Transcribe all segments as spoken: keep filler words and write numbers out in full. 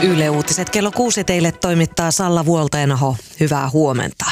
Yle Uutiset kello kuusi teille toimittaa Salla Vuolteenaho. Hyvää huomenta.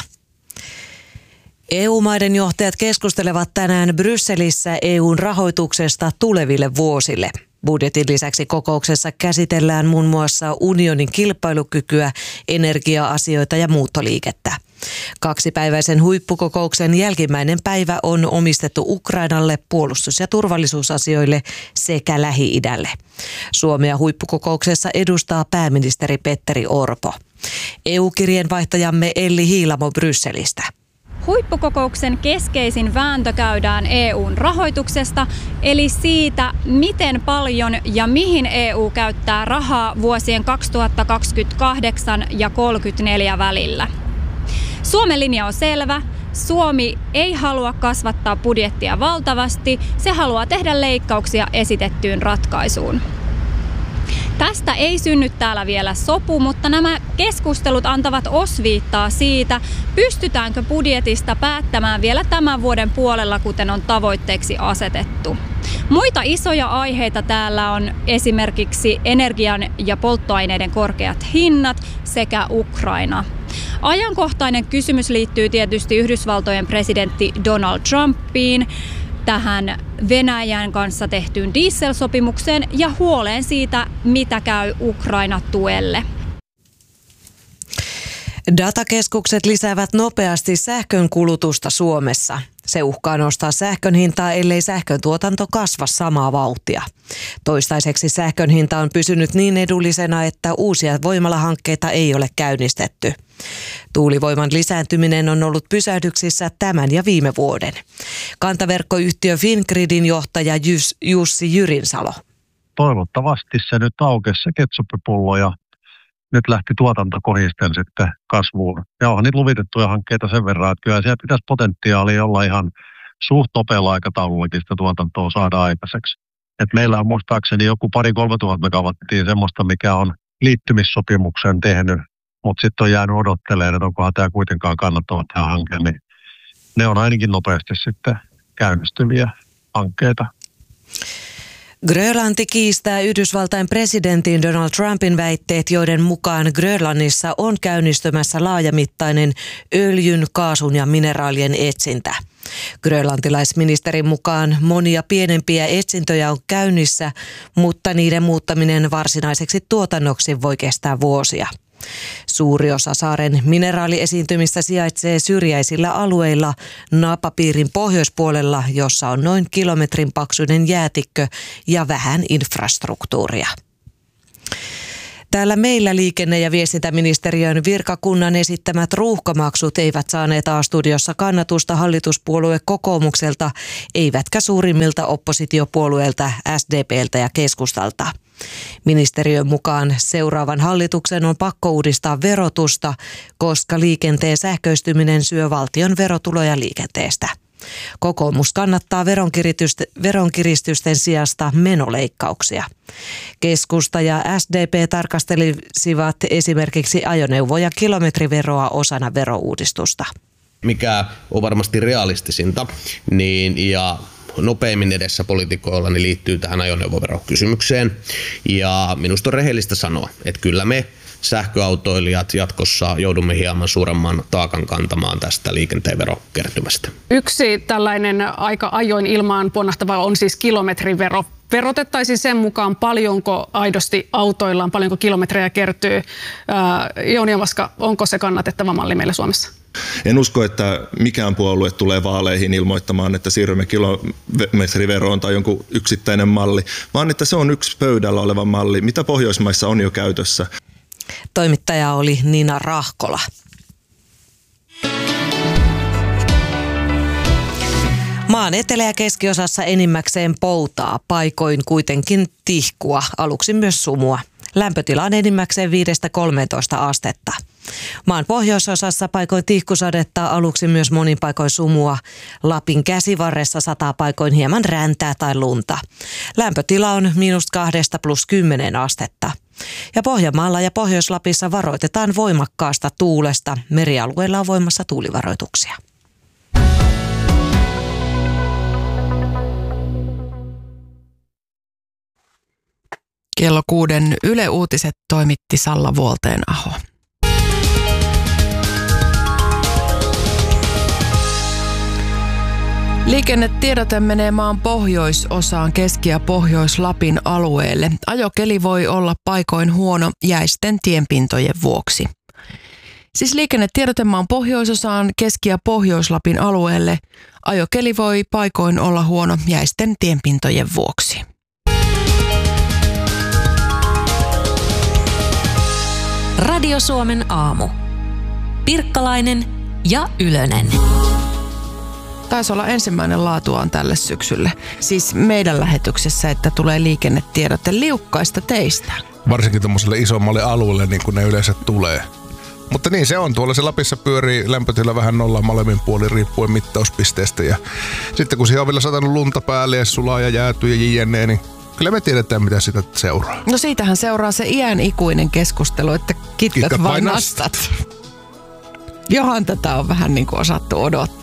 E U-maiden johtajat keskustelevat tänään Brysselissä E U:n rahoituksesta tuleville vuosille. Budjetin lisäksi kokouksessa käsitellään muun muassa unionin kilpailukykyä, energia-asioita ja muuttoliikettä. Kaksipäiväisen huippukokouksen jälkimmäinen päivä on omistettu Ukrainalle, puolustus- ja turvallisuusasioille sekä Lähi-idälle. Suomea huippukokouksessa edustaa pääministeri Petteri Orpo. E U-kirjeenvaihtajamme Elli Hiilamo Brysselistä. Huippukokouksen keskeisin vääntö käydään E U:n rahoituksesta, eli siitä, miten paljon ja mihin E U käyttää rahaa vuosien kaksituhattakaksikymmentäkahdeksan ja kolmekymmentäneljä välillä. Suomen linja on selvä. Suomi ei halua kasvattaa budjettia valtavasti, se haluaa tehdä leikkauksia esitettyyn ratkaisuun. Tästä ei synny täällä vielä sopu, mutta nämä keskustelut antavat osviittaa siitä, pystytäänkö budjetista päättämään vielä tämän vuoden puolella, kuten on tavoitteeksi asetettu. Muita isoja aiheita täällä on esimerkiksi energian ja polttoaineiden korkeat hinnat sekä Ukraina. Ajankohtainen kysymys liittyy tietysti Yhdysvaltojen presidentti Donald Trumpiin, tähän Venäjän kanssa tehtyyn dieselsopimukseen ja huoleen siitä, mitä käy Ukraina-tuelle. Datakeskukset lisäävät nopeasti sähkön kulutusta Suomessa. Se uhkaa nostaa sähkön hintaa, ellei sähkön tuotanto kasva samaa vauhtia. Toistaiseksi sähkön hinta on pysynyt niin edullisena, että uusia voimalahankkeita ei ole käynnistetty. Tuulivoiman lisääntyminen on ollut pysähdyksissä tämän ja viime vuoden. Kantaverkkoyhtiö Fingridin johtaja Jys, Jussi Jyrinsalo. Toivottavasti se nyt aukesi se ketsuppipullo ja nyt lähti tuotanto kohisten sitten kasvuun. Ja onhan niitä luvitettuja hankkeita sen verran, että kyllä siellä pitäisi potentiaalia olla ihan suht nopealla aikataulullakin sitä tuotantoa saada aikaiseksi. Et meillä on muistaakseni joku pari kolme tuhatta megawattia semmoista, mikä on liittymissopimuksen tehnyt, mutta sitten on jäänyt odottelemaan, että onkohan tämä kuitenkaan kannattava tämä hanke, niin ne on ainakin nopeasti sitten käynnistyviä hankkeita. Grönlanti kiistää Yhdysvaltain presidentin Donald Trumpin väitteet, joiden mukaan Grönlannissa on käynnistymässä laajamittainen öljyn, kaasun ja mineraalien etsintä. Grönlantilaisministerin mukaan monia pienempiä etsintöjä on käynnissä, mutta niiden muuttaminen varsinaiseksi tuotannoksi voi kestää vuosia. Suuri osa saaren mineraaliesiintymistä sijaitsee syrjäisillä alueilla naappapiirin pohjoispuolella, jossa on noin kilometrin paksuinen jäätikkö ja vähän infrastruktuuria. Täällä meillä liikenne- ja viestintäministeriön virkakunnan esittämät ruuhkamaksut eivät saaneet A-studiossa kannatusta hallituspuolue kokoomukselta, eivätkä suurimmilta oppositiopuolueilta S D P:ltä ja keskustalta. Ministeriön mukaan seuraavan hallituksen on pakko uudistaa verotusta, koska liikenteen sähköistyminen syö valtion verotuloja liikenteestä. Kokoomus kannattaa veronkiristysten sijasta menoleikkauksia. Keskusta ja S D P tarkastelisivat esimerkiksi ajoneuvo- ja kilometriveroa osana verouudistusta. Mikä on varmasti realistisinta niin, ja nopeimmin edessä poliitikoilla niin liittyy tähän ajoneuvoverokysymykseen. Ja minusta on rehellistä sanoa, että kyllä me sähköautoilijat jatkossa joudumme hieman suuremman taakan kantamaan tästä liikenteen verokertymästä. Yksi tällainen aika ajoin ilmaan ponnahtava on siis kilometrivero. Verotettaisiin sen mukaan, paljonko aidosti autoillaan, paljonko kilometrejä kertyy. Jouni Ovaska, onko se kannatettava malli meillä Suomessa? En usko, että mikään puolue tulee vaaleihin ilmoittamaan, että siirrymme kilometriveroon tai jonkun yksittäinen malli, vaan että se on yksi pöydällä oleva malli, mitä Pohjoismaissa on jo käytössä. Toimittaja oli Nina Rahkola. Maan etelä- ja keskiosassa enimmäkseen poutaa, paikoin kuitenkin tihkua, aluksi myös sumua. Lämpötila on enimmäkseen viidestä kolmeentoista astetta. Maan pohjoisosassa paikoin tihkusadetta, aluksi myös monin paikoin sumua. Lapin käsivarressa sataa paikoin hieman räntää tai lunta. Lämpötila on miinus kahdesta plus kymmenen astetta. Ja Pohjanmaalla ja Pohjois-Lapissa varoitetaan voimakkaasta tuulesta. Merialueilla on voimassa tuulivaroituksia. Kello kuuden Yle Uutiset toimitti Salla Vuolteenaho. Liikennetiedote menee maan pohjoisosaan Keski- ja Pohjois-Lapin alueelle. Ajokeli voi olla paikoin huono jäisten tienpintojen vuoksi. Siis liikennetiedote maan pohjoisosaan Keski- ja Pohjois-Lapin alueelle. Ajokeli voi paikoin olla huono jäisten tienpintojen vuoksi. Radio Suomen aamu. Pirkkalainen ja Ylönen. Taisi olla ensimmäinen laatuaan tälle syksylle. Siis meidän lähetyksessä, että tulee liikennetiedote liukkaista teistä. Varsinkin tuommoiselle isommalle alueelle, niin kuin ne yleensä tulee. Mutta niin se on. Tuolla se Lapissa pyörii lämpötila vähän nolla molemmin puolin riippuen mittauspisteestä. Ja sitten kun siihen on vielä satanut lunta päälle ja sulaa ja jäätyy ja jne, niin kyllä me tiedetään, mitä sitä seuraa. No siitähän seuraa se iän ikuinen keskustelu, että kitkat, kitkat vai nastat. Johan tätä on vähän niin kuin osattu odottaa.